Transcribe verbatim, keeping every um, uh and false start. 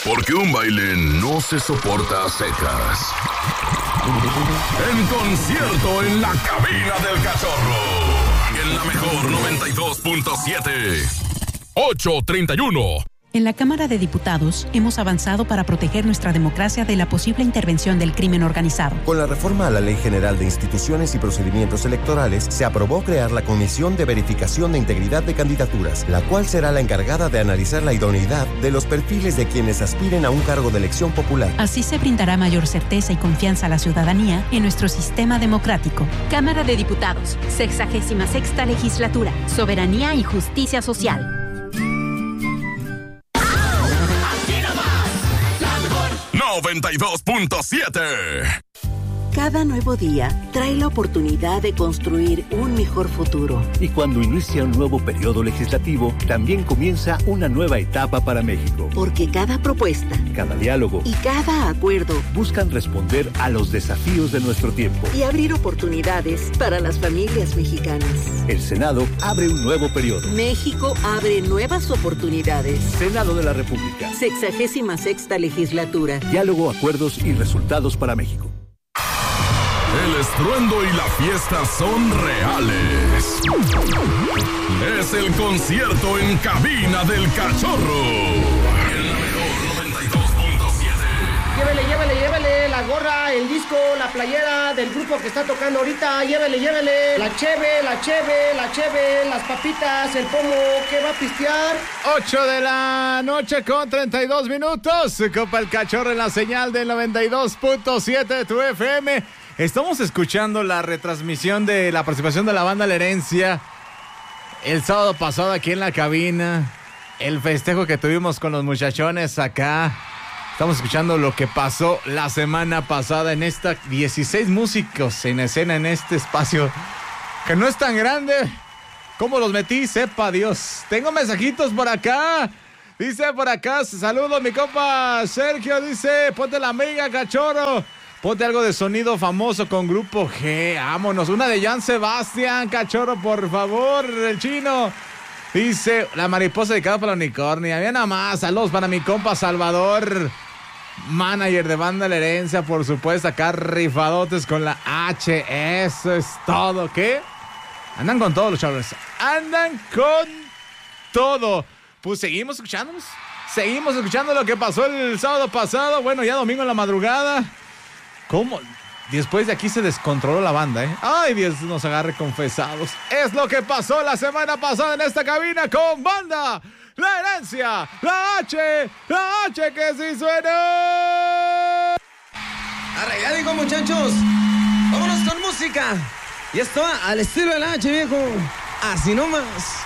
Porque un baile no se soporta a secas. En concierto en la cabina del Cachorro. En la mejor noventa y dos punto siete. ocho treinta y uno. En la Cámara de Diputados hemos avanzado para proteger nuestra democracia de la posible intervención del crimen organizado. Con la reforma a la Ley General de Instituciones y Procedimientos Electorales, se aprobó crear la Comisión de Verificación de Integridad de Candidaturas, la cual será la encargada de analizar la idoneidad de los perfiles de quienes aspiren a un cargo de elección popular. Así se brindará mayor certeza y confianza a la ciudadanía en nuestro sistema democrático. Cámara de Diputados, sexagésima sexta legislatura, soberanía y justicia social. noventa y dos punto siete. Cada nuevo día trae la oportunidad de construir un mejor futuro. Y cuando inicia un nuevo periodo legislativo, también comienza una nueva etapa para México. Porque cada propuesta, cada diálogo y cada acuerdo buscan responder a los desafíos de nuestro tiempo y abrir oportunidades para las familias mexicanas. El Senado abre un nuevo periodo. México abre nuevas oportunidades. Senado de la República. Sexagésima sexta legislatura. Diálogo, acuerdos y resultados para México. El estruendo y la fiesta son reales. Es el concierto en cabina del Cachorro. En la mejor noventa y dos punto siete. Llévele, llévele, llévele la gorra, el disco, la playera del grupo que está tocando ahorita. Llévele, llévele la cheve, la cheve, la cheve, las papitas, el pomo. ¿Qué va a pistear? ocho de la noche con treinta y dos minutos. Se copa el Cachorro en la señal del noventa y dos punto siete de tu F M. Estamos escuchando la retransmisión de la participación de la banda La Herencia el sábado pasado aquí en la cabina, el festejo que tuvimos con los muchachones acá. Estamos escuchando lo que pasó la semana pasada en esta dieciséis músicos en escena en este espacio que no es tan grande. ¿Cómo los metí? Sepa Dios. Tengo mensajitos por acá. Dice por acá, saludos mi compa Sergio, dice, ponte la amiga Cachorro. Ponte algo de sonido famoso con Grupo G. Vámonos. Una de Joan Sebastián, Cachorro, por favor. El chino. Dice, la mariposa dedicada para la unicornia. Bien nada más. Saludos para mi compa Salvador. Manager de banda La Herencia, por supuesto. Acá rifadotes con la H. Eso es todo. ¿Qué? Andan con todos los chavos. Andan con todo. Pues seguimos escuchándonos. Seguimos escuchando lo que pasó el sábado pasado. Bueno, ya domingo en la madrugada. ¿Cómo? Después de aquí se descontroló la banda, ¿eh? ¡Ay, Dios nos agarre confesados! Es lo que pasó la semana pasada en esta cabina con banda La Herencia, la H, la H que sí suena. Arraigadico, muchachos. Vámonos con música. Y esto va al estilo de la H, viejo. Así nomás.